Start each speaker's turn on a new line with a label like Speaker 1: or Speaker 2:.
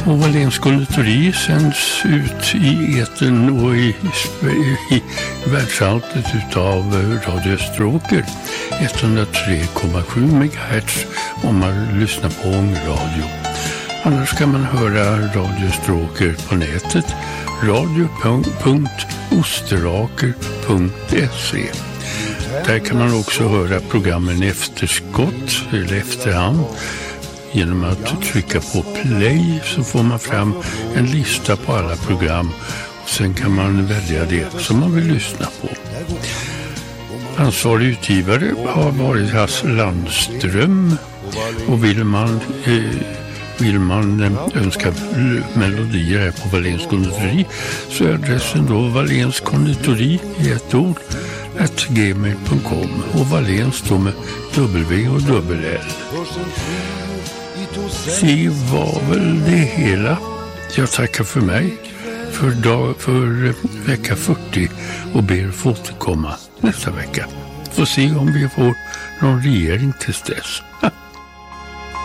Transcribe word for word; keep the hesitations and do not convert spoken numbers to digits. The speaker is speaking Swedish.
Speaker 1: Och Wahléns konditori sänds ut i etern och i, i, i världsalltet utav Radio Österåker etthundratre komma sju megahertz om man lyssnar på ångradio. Annars kan man höra Radio Österåker på nätet radio punkt osteraker punkt se. Där kan man också höra programmen efterskott eller efterhand. Genom att trycka på play så får man fram en lista på alla program och sen kan man välja det som man vill lyssna på. Ansvarig utgivare har varit Hasse Landström, och vill man, eh, vill man eh, önska melodier här på Wahléns konditori så är adressen då Wahléns konditori i ett ord at gmail punkt com, och Wahléns står med W och dubbel L. Det var väl det hela. Jag tackar för mig för, dag, för vecka fyrtio och ber få återkomma nästa vecka. Får se om vi får någon regering tills dess.